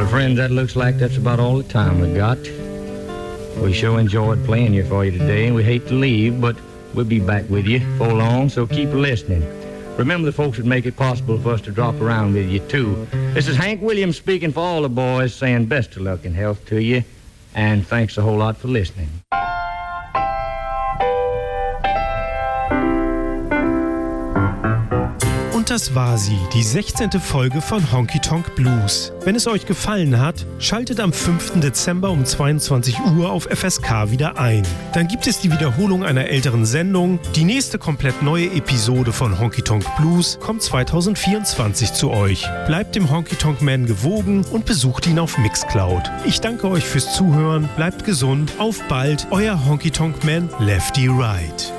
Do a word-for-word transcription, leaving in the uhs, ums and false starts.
Well, friends, that looks like that's about all the time we got. We sure enjoyed playing here for you today, and we hate to leave, but we'll be back with you for long, so keep listening. Remember the folks that make it possible for us to drop around with you, too. This is Hank Williams speaking for all the boys, saying best of luck and health to you, and thanks a whole lot for listening. Und das war sie, die sechzehnte Folge von Honky Tonk Blues. Wenn es euch gefallen hat, schaltet am fünften Dezember um zweiundzwanzig Uhr auf F S K wieder ein. Dann gibt es die Wiederholung einer älteren Sendung. Die nächste komplett neue Episode von Honky Tonk Blues kommt zweitausendvierundzwanzig zu euch. Bleibt dem Honky Tonk Man gewogen und besucht ihn auf Mixcloud. Ich danke euch fürs Zuhören, bleibt gesund, auf bald, euer Honky Tonk Man Lefty Right.